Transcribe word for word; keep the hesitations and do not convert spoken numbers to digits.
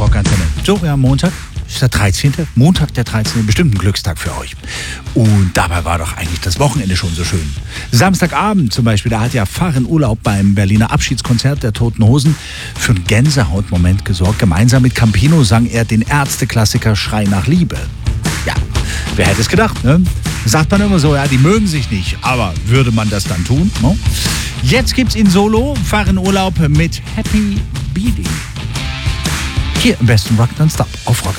Rockantenne. So, wir haben Montag, ist der dreizehnte Montag der dreizehnte Bestimmt ein Glückstag für euch. Und dabei war doch eigentlich das Wochenende schon so schön. Samstagabend zum Beispiel, da hat ja Farin Urlaub beim Berliner Abschiedskonzert der Toten Hosen für einen Gänsehautmoment gesorgt. Gemeinsam mit Campino sang er den Ärzte-Klassiker Schrei nach Liebe. Ja, wer hätte es gedacht, ne? Sagt man immer so, ja, die mögen sich nicht, aber würde man das dann tun? No? Jetzt gibt's in Solo Farin Urlaub mit Happy Beating. Hier im besten Rock Non-Stop auf Rock.